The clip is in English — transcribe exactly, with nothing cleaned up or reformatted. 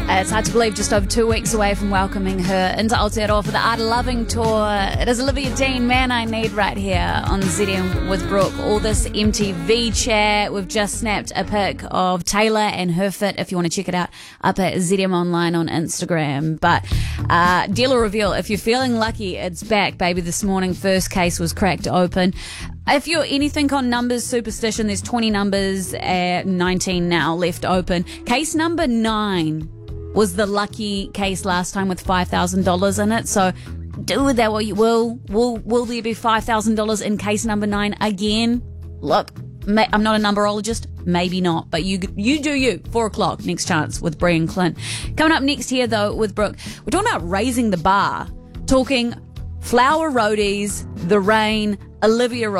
It's hard to believe just over two weeks away from welcoming her into Aotearoa for the Art of Loving tour. It is Olivia Dean, Man I Need, right here on Z M with Brooke. All this M T V chat. We've just snapped a pic of Taylor and her fit, if you want to check it out, up at Z M Online on Instagram. But uh, dealer reveal, if you're feeling lucky, it's back, baby. This morning, first case was cracked open. If you're anything on numbers superstition, there's twenty numbers, uh, nineteen now left open. Case number nine was the lucky case last time with five thousand dollars in it. So do with that what you will. Will will there be five thousand dollars in case number nine again? Look, may, I'm not a numberologist. Maybe not. But you you do you. Four o'clock, next chance with Brie and Clint. Coming up next here, though, with Brooke, we're talking about raising the bar. Talking flower roadies, the rain, Olivia